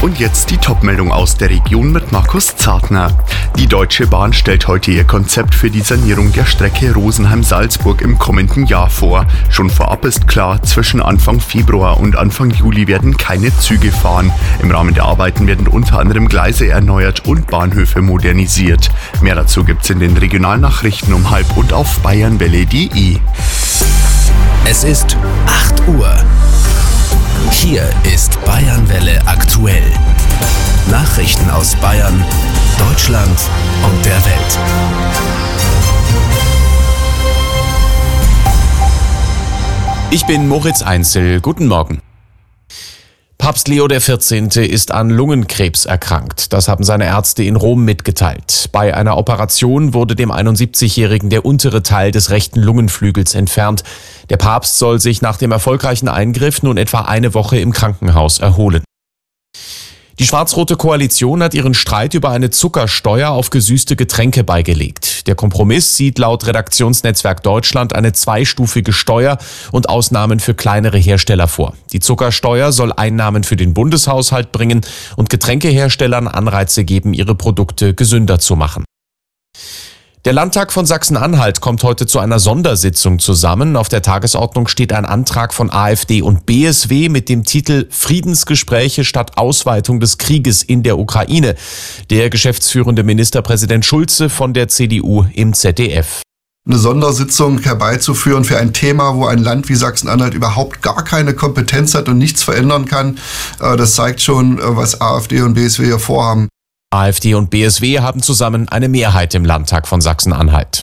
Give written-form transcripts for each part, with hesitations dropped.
Und jetzt die Top-Meldung aus der Region mit Markus Zartner. Die Deutsche Bahn stellt heute ihr Konzept für die Sanierung der Strecke Rosenheim-Salzburg im kommenden Jahr vor. Schon vorab ist klar, zwischen Anfang Februar und Anfang Juli werden keine Züge fahren. Im Rahmen der Arbeiten werden unter anderem Gleise erneuert und Bahnhöfe modernisiert. Mehr dazu gibt's in den Regionalnachrichten um 12:30 und auf bayernwelle.de. Es ist 8 Uhr. Hier ist Bayernwelle aktuell. Nachrichten aus Bayern, Deutschland und der Welt. Ich bin Moritz Einzel. Guten Morgen. Papst Leo XIV. Ist an Lungenkrebs erkrankt. Das haben seine Ärzte in Rom mitgeteilt. Bei einer Operation wurde dem 71-Jährigen der untere Teil des rechten Lungenflügels entfernt. Der Papst soll sich nach dem erfolgreichen Eingriff nun etwa eine Woche im Krankenhaus erholen. Die schwarz-rote Koalition hat ihren Streit über eine Zuckersteuer auf gesüßte Getränke beigelegt. Der Kompromiss sieht laut Redaktionsnetzwerk Deutschland eine zweistufige Steuer und Ausnahmen für kleinere Hersteller vor. Die Zuckersteuer soll Einnahmen für den Bundeshaushalt bringen und Getränkeherstellern Anreize geben, ihre Produkte gesünder zu machen. Der Landtag von Sachsen-Anhalt kommt heute zu einer Sondersitzung zusammen. Auf der Tagesordnung steht ein Antrag von AfD und BSW mit dem Titel Friedensgespräche statt Ausweitung des Krieges in der Ukraine. Der geschäftsführende Ministerpräsident Schulze von der CDU im ZDF. Eine Sondersitzung herbeizuführen für ein Thema, wo ein Land wie Sachsen-Anhalt überhaupt gar keine Kompetenz hat und nichts verändern kann, das zeigt schon, was AfD und BSW hier vorhaben. AfD und BSW haben zusammen eine Mehrheit im Landtag von Sachsen-Anhalt.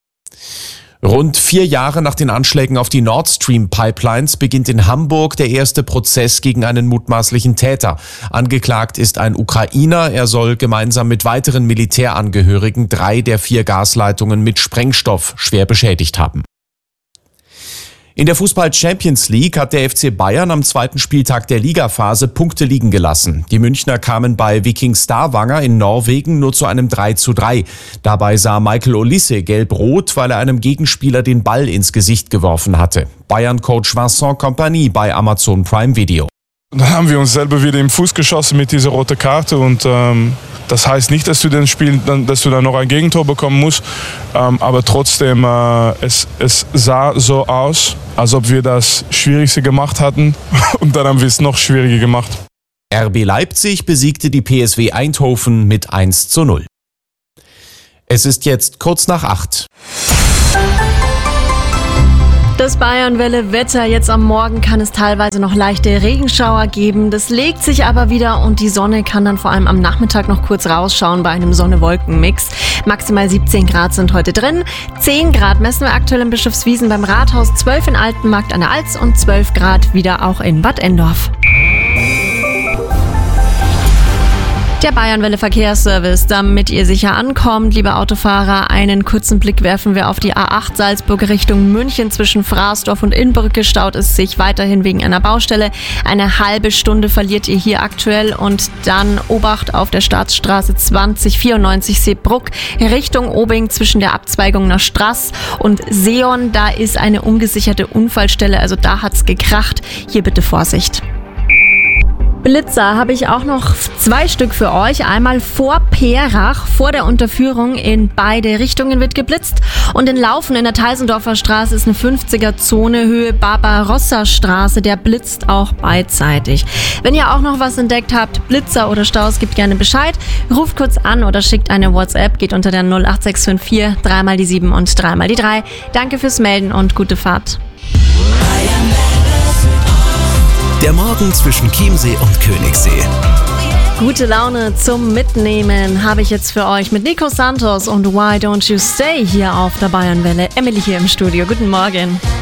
Rund 4 Jahre nach den Anschlägen auf die Nord Stream Pipelines beginnt in Hamburg der erste Prozess gegen einen mutmaßlichen Täter. Angeklagt ist ein Ukrainer. Er soll gemeinsam mit weiteren Militärangehörigen 3 der 4 Gasleitungen mit Sprengstoff schwer beschädigt haben. In der Fußball-Champions League hat der FC Bayern am 2. Spieltag der Ligaphase Punkte liegen gelassen. Die Münchner kamen bei Viking Stavanger in Norwegen nur zu einem 3:3. Dabei sah Michael Olise gelb-rot, weil er einem Gegenspieler den Ball ins Gesicht geworfen hatte. Bayern-Coach Vincent Kompany bei Amazon Prime Video. Dann haben wir uns selber wieder im Fuß geschossen mit dieser roten Karte und das heißt nicht, dass du dann noch ein Gegentor bekommen musst, aber trotzdem, es sah so aus, als ob wir das Schwierigste gemacht hatten und dann haben wir es noch schwieriger gemacht. RB Leipzig besiegte die PSV Eindhoven mit 1:0. Es ist jetzt kurz nach 8. Das Bayernwelle-Wetter. Jetzt am Morgen kann es teilweise noch leichte Regenschauer geben. Das legt sich aber wieder und die Sonne kann dann vor allem am Nachmittag noch kurz rausschauen bei einem Sonne-Wolken-Mix. Maximal 17 Grad sind heute drin. 10 Grad messen wir aktuell in Bischofswiesen beim Rathaus, 12 in Altenmarkt an der Alz und 12 Grad wieder auch in Bad Endorf. Der Bayernwelle Verkehrsservice, damit ihr sicher ankommt, liebe Autofahrer, einen kurzen Blick werfen wir auf die A8 Salzburg Richtung München. Zwischen Fraßdorf und Innbrücke staut es sich weiterhin wegen einer Baustelle. Eine halbe Stunde verliert ihr hier aktuell und dann Obacht auf der Staatsstraße 2094 Seebruck Richtung Obing zwischen der Abzweigung nach Straß und Seon. Da ist eine ungesicherte Unfallstelle, also da hat's gekracht. Hier bitte Vorsicht. Blitzer habe ich auch noch 2 Stück für euch. Einmal vor Perach, vor der Unterführung in beide Richtungen wird geblitzt. Und in Laufen in der Teisendorfer Straße ist eine 50er-Zone, Höhe Barbarossa-Straße. Der blitzt auch beidseitig. Wenn ihr auch noch was entdeckt habt, Blitzer oder Staus, gebt gerne Bescheid. Ruft kurz an oder schickt eine WhatsApp, geht unter der 08654 3 die 7 und 3 die 3. Danke fürs Melden und gute Fahrt. Der Morgen zwischen Chiemsee und Königssee. Gute Laune zum Mitnehmen habe ich jetzt für euch mit Nico Santos und Why Don't You Stay hier auf der Bayernwelle. Emily hier im Studio. Guten Morgen.